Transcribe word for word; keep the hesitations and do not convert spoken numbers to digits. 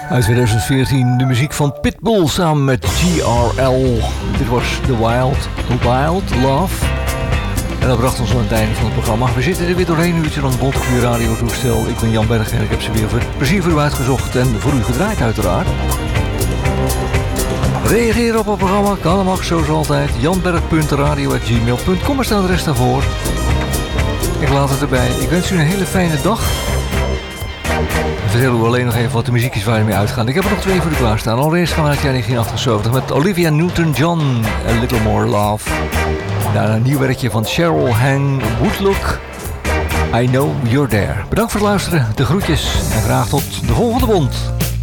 Uit twintig veertien de muziek van Pitbull samen met G R L. Dit was The Wild, Wild Love. En dat bracht ons aan het einde van het programma. We zitten er weer doorheen, een uurtje lang bond op uw radiotoestel. Ik ben Jan Berg en ik heb ze weer voor plezier voor u uitgezocht en voor u gedraaid uiteraard. Reageer op het programma kan en mag zoals altijd. janberg punt radio apenstaartje gmail punt com is de adres daarvoor. Ik laat het erbij. Ik wens u een hele fijne dag. Vertel u alleen nog even wat de muziek is waar je mee uitgaan. Ik heb er nog twee voor u klaarstaan. Allereerst gaan we uit negentien achtenzeventig met Olivia Newton-John, A Little More Love. Daarna een nieuw werkje van Cheryl Hang Woodlook, I Know You're There. Bedankt voor het luisteren, de groetjes en graag tot de volgende bond.